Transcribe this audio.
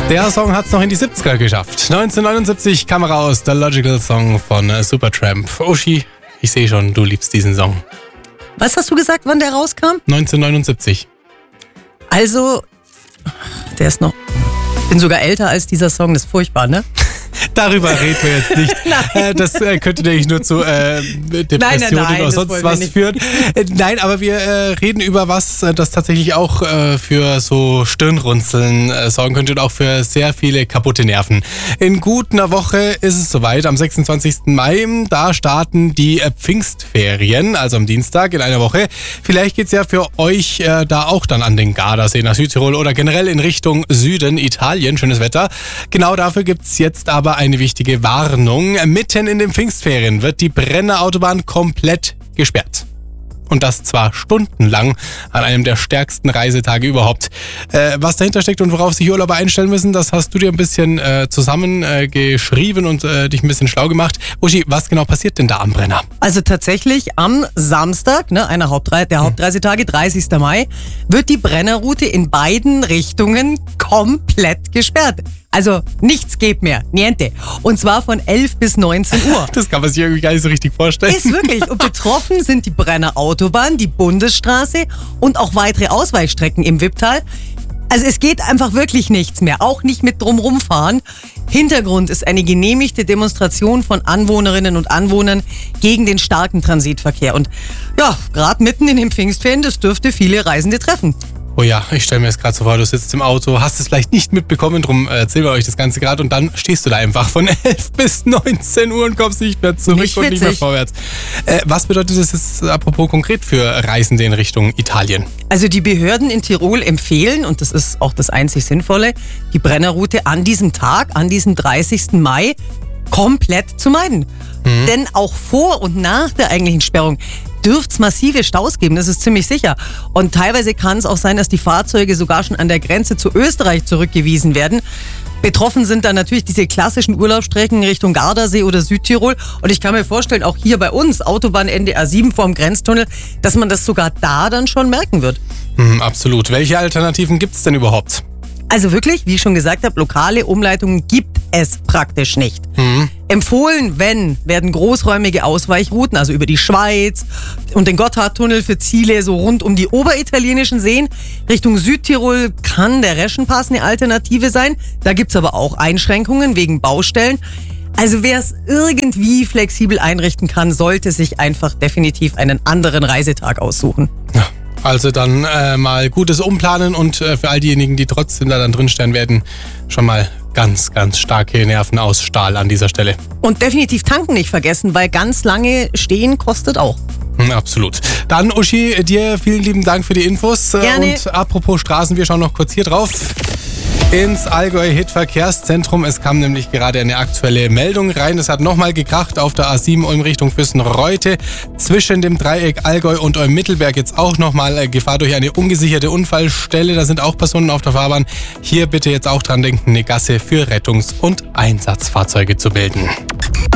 Der Song hat es noch in die 70er geschafft. 1979 kam raus, der Logical Song von Supertramp. Uschi, ich sehe schon, du liebst diesen Song. Was hast du gesagt, wann der rauskam? 1979. Also, der ist noch... Ich bin sogar älter als dieser Song, das ist furchtbar, ne? Darüber reden wir jetzt nicht. Das könnte nämlich nur zu Depressionen nein, oder sonst was führen. Nein, aber wir reden über was, das tatsächlich auch für so Stirnrunzeln sorgen könnte und auch für sehr viele kaputte Nerven. In gut einer Woche ist es soweit. Am 26. Mai, da starten die Pfingstferien, also am Dienstag in einer Woche. Vielleicht geht's ja für euch da auch dann an den Gardasee nach Südtirol oder generell in Richtung Süden, Italien. Schönes Wetter. Genau dafür gibt's jetzt aber eine wichtige Warnung. Mitten in den Pfingstferien wird die Brenner Autobahn komplett gesperrt. Und das zwar stundenlang an einem der stärksten Reisetage überhaupt. Was dahinter steckt und worauf sich Urlauber einstellen müssen, das hast du dir ein bisschen zusammengeschrieben und dich ein bisschen schlau gemacht. Uschi, was genau passiert denn da am Brenner? Also tatsächlich am Samstag, der Hauptreisetage, 30. Mai, wird die Brennerroute in beiden Richtungen komplett gesperrt. Also nichts geht mehr, niente. Und zwar von 11 bis 19 Uhr. Das kann man sich irgendwie gar nicht so richtig vorstellen. Ist wirklich. Und betroffen sind die Brenner Autobahn, die Bundesstraße und auch weitere Ausweichstrecken im Wipptal. Also es geht einfach wirklich nichts mehr, auch nicht mit drumrumfahren. Hintergrund ist eine genehmigte Demonstration von Anwohnerinnen und Anwohnern gegen den starken Transitverkehr. Und ja, gerade mitten in den Pfingstferien, das dürfte viele Reisende treffen. Oh ja, ich stelle mir jetzt gerade so vor, du sitzt im Auto, hast es vielleicht nicht mitbekommen, drum erzählen wir euch das Ganze gerade und dann stehst du da einfach von 11 bis 19 Uhr und kommst nicht mehr zurück und nicht mehr vorwärts. Was bedeutet das jetzt apropos konkret für Reisende in Richtung Italien? Also die Behörden in Tirol empfehlen, und das ist auch das einzig Sinnvolle, die Brennerroute an diesem Tag, an diesem 30. Mai, komplett zu meiden. Denn auch vor und nach der eigentlichen Sperrung dürfte es massive Staus geben, das ist ziemlich sicher. Und teilweise kann es auch sein, dass die Fahrzeuge sogar schon an der Grenze zu Österreich zurückgewiesen werden. Betroffen sind dann natürlich diese klassischen Urlaubsstrecken Richtung Gardasee oder Südtirol. Und ich kann mir vorstellen, auch hier bei uns, Autobahnende A7 vorm Grenztunnel, dass man das sogar da dann schon merken wird. Absolut. Welche Alternativen gibt es denn überhaupt? Also wirklich, wie ich schon gesagt habe, lokale Umleitungen gibt es praktisch nicht. Empfohlen, werden großräumige Ausweichrouten, also über die Schweiz und den Gotthardtunnel für Ziele so rund um die oberitalienischen Seen. Richtung Südtirol kann der Reschenpass eine Alternative sein. Da gibt's aber auch Einschränkungen wegen Baustellen. Also wer es irgendwie flexibel einrichten kann, sollte sich einfach definitiv einen anderen Reisetag aussuchen. Ja. Also dann mal gutes Umplanen und für all diejenigen, die trotzdem da dann drinstehen werden, schon mal ganz, ganz starke Nerven aus Stahl an dieser Stelle. Und definitiv tanken nicht vergessen, weil ganz lange stehen kostet auch. Absolut. Dann Uschi, dir vielen lieben Dank für die Infos. Gerne. Und apropos Straßen, wir schauen noch kurz hier drauf. Ins Allgäu-Hit-Verkehrszentrum. Es kam nämlich gerade eine aktuelle Meldung rein. Es hat nochmal gekracht auf der A7 Ulm Richtung Füssen-Reute. Zwischen dem Dreieck Allgäu und Olm-Mittelberg jetzt auch nochmal Gefahr durch eine ungesicherte Unfallstelle. Da sind auch Personen auf der Fahrbahn. Hier bitte jetzt auch dran denken, eine Gasse für Rettungs- und Einsatzfahrzeuge zu bilden.